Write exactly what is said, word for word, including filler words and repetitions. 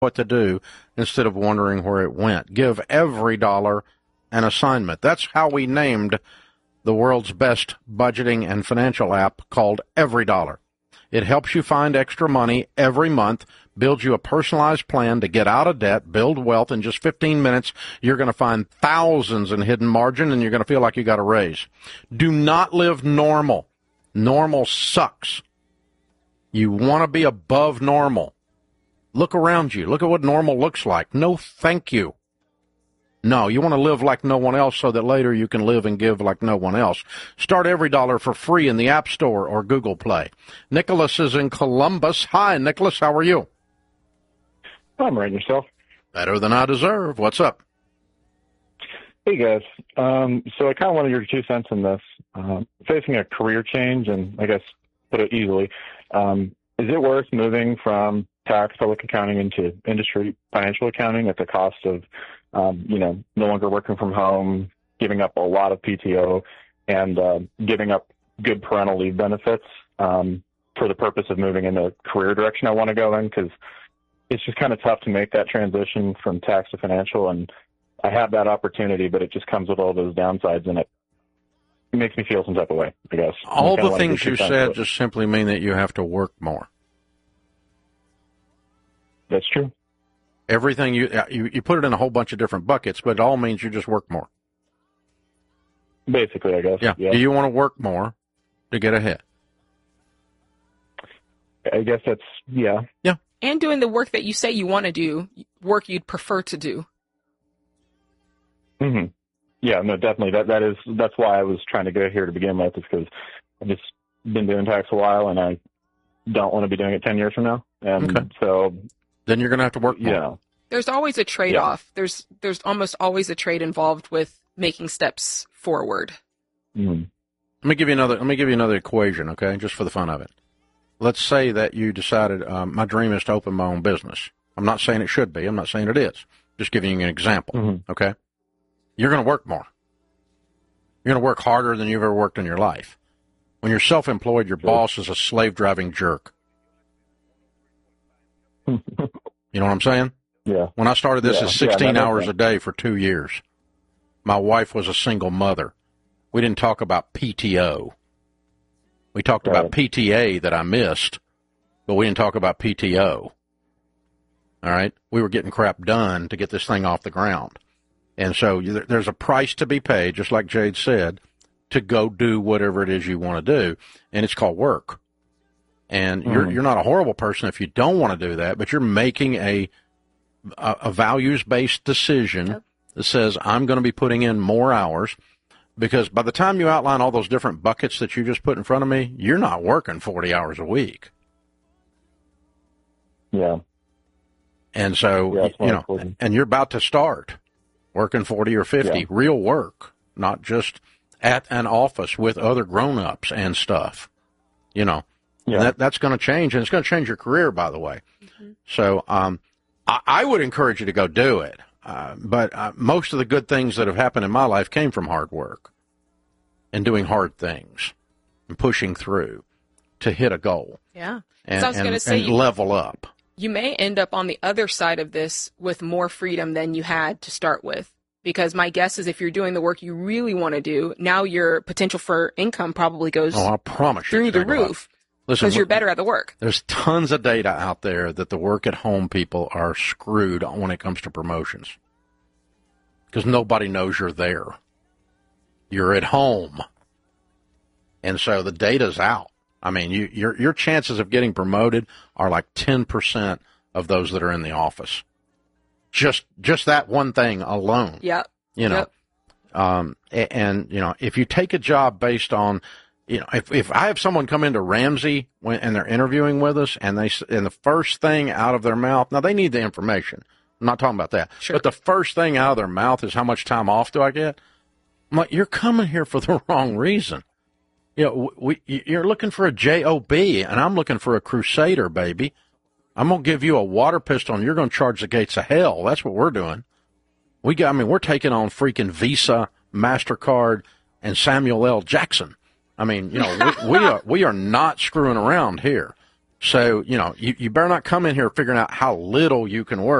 what to do instead of wondering where it went. Give every dollar an assignment. That's how we named the world's best budgeting and financial app called Every Dollar. It helps you find extra money every month, builds you a personalized plan to get out of debt, build wealth. In just fifteen minutes, you're going to find thousands in hidden margin, and you're going to feel like you got a raise. Do not live normal. Normal sucks. You want to be above normal. Look around you. Look at what normal looks like. No, thank you. No, you want to live like no one else so that later you can live and give like no one else. Start Every Dollar for free in the App Store or Google Play. Nicholas is in Columbus. Hi, Nicholas. How are you? I'm right, yourself. Better than I deserve. What's up? Hey, guys. Um, so I kind of wanted your two cents in this. Um, facing a career change, and I guess put it easily, um, is it worth moving from tax, public accounting into industry financial accounting at the cost of, um, you know, no longer working from home, giving up a lot of P T O, and uh, giving up good parental leave benefits um, for the purpose of moving in the career direction I want to go in? Because it's just kind of tough to make that transition from tax to financial, and I have that opportunity, but it just comes with all those downsides, and it makes me feel some type of way, I guess. All the things you said just simply mean that you have to work more. That's true. Everything you, you you put it in a whole bunch of different buckets, but it all means you just work more. Basically, I guess. Yeah. yeah. Do you want to work more to get ahead? I guess that's, yeah. Yeah. And doing the work that you say you want to do, work you'd prefer to do. Mm-hmm. Yeah, no, definitely. That that is that's why I was trying to get here to begin with, is because I've just been doing tax a while, and I don't want to be doing it ten years from now. And okay. so then you're going to have to work more. Yeah. There's always a trade-off. Yeah. There's there's almost always a trade involved with making steps forward. Mm-hmm. Let me give you another. Let me give you another equation, okay, just for the fun of it. Let's say that you decided um, my dream is to open my own business. I'm not saying it should be. I'm not saying it is. Just giving you an example, mm-hmm. okay? You're going to work more. You're going to work harder than you've ever worked in your life. When you're self-employed, your sure. boss is a slave-driving jerk. You know what I'm saying? Yeah. When I started this, yeah. it's sixteen yeah, hours a day for two years. My wife was a single mother. We didn't talk about P T O. We talked right. about P T A that I missed, but we didn't talk about P T O. All right? We were getting crap done to get this thing off the ground. And so there's a price to be paid, just like Jade said, to go do whatever it is you want to do, and it's called work. And mm. you're you're not a horrible person if you don't want to do that, but you're making a a, a values-based decision yep. that says, I'm going to be putting in more hours, because by the time you outline all those different buckets that you just put in front of me, you're not working forty hours a week. Yeah. And so, yeah, you know, important. And you're about to start working forty or fifty, yeah. real work, not just at an office with other grown-ups and stuff, you know. Yeah. And that, that's going to change, and it's going to change your career, by the way. Mm-hmm. So um, I, I would encourage you to go do it. Uh, but uh, most of the good things that have happened in my life came from hard work and doing hard things and pushing through to hit a goal. Yeah. And, so I was going to say, and level up. You may end up on the other side of this with more freedom than you had to start with. Because my guess is if you're doing the work you really want to do, now your potential for income probably goes oh, I promise through you the roof. Because you're better at the work. There's tons of data out there that the work-at-home people are screwed when it comes to promotions. Because nobody knows you're there. You're at home. And so the data's out. I mean, you, your your chances of getting promoted are like ten percent of those that are in the office. Just just that one thing alone. Yep. You know. Yep. Um, and, and, you know, if you take a job based on, you know, if, if I have someone come into Ramsey when, and they're interviewing with us, and they and the first thing out of their mouth, now they need the information. I'm not talking about that. Sure. But the first thing out of their mouth is, how much time off do I get? I'm like, you're coming here for the wrong reason. You know, we, you're looking for a job, and I'm looking for a crusader, baby. I'm going to give you a water pistol, and you're going to charge the gates of hell. That's what we're doing. We got, I mean, we're taking on freaking Visa, MasterCard, and Samuel L. Jackson. I mean, you know, we, we are we are not screwing around here. So, you know, you, you better not come in here figuring out how little you can work.